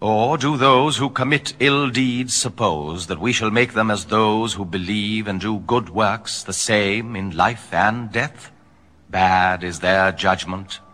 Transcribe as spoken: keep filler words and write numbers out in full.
Or do those who commit ill deeds suppose that we shall make them as those who believe and do good works the same in life and death? Bad is their judgment,